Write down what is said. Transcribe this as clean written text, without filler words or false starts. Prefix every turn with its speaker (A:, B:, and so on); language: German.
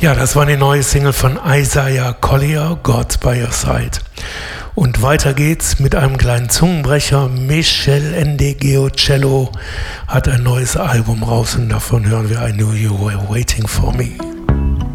A: Ja, das war eine neue Single von Isaiah Collier, God's by Your Side. Und weiter geht's mit einem kleinen Zungenbrecher. Michel Ndegeocello hat ein neues Album raus und davon hören wir I Knew You Were Waiting For Me.